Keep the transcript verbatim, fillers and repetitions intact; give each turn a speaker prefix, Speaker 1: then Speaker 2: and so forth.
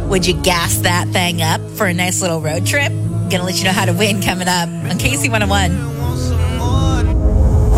Speaker 1: Would you gas that thing up for a nice little road trip? Gonna let you know how to win coming up on K C one oh one.